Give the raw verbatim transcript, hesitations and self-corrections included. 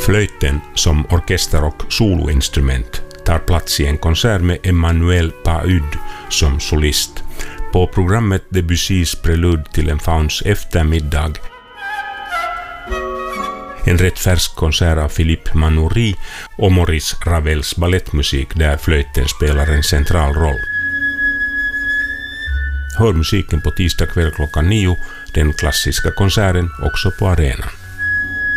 Flöjten som orkester- och soloinstrument tar plats i en konsert med Emmanuel Paud som solist. På programmet Debussys prelud till en fauns eftermiddag, en rätt färsk konsert av Philippe Manoury och Maurice Ravels ballettmusik där flöjten spelar en central roll. Hör musiken på tisdag kväll klockan nio, den klassiska konserten också på arenan.